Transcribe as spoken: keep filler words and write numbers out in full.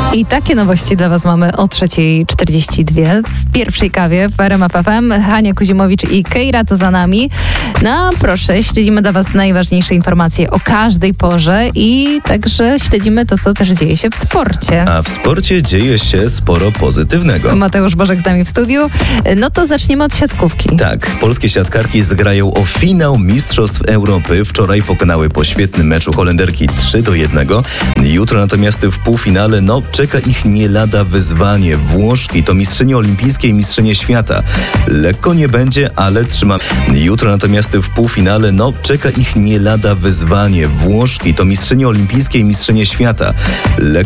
I takie nowości dla Was mamy o trzeciej czterdzieści dwie w pierwszej kawie w R M F F M. Hania Kuzimowicz i Keira to za nami. No proszę, śledzimy dla Was najważniejsze informacje o każdej porze i także śledzimy to, co też dzieje się w sporcie. A w sporcie dzieje się sporo pozytywnego. Mateusz Bożek z nami w studiu. No to zaczniemy od siatkówki. Tak, polskie siatkarki zgrają o finał Mistrzostw Europy. Wczoraj pokonały po świetnym meczu Holenderki trzy do jednego. Jutro natomiast w półfinale, no, czeka ich nie lada wyzwanie. Włoszki to mistrzynie olimpijskie i mistrzynie świata. Lekko nie będzie, ale trzyma. Jutro natomiast w półfinale, no, czeka ich nie lada wyzwanie. Włoszki to mistrzynie olimpijskie i mistrzynie świata. Lekko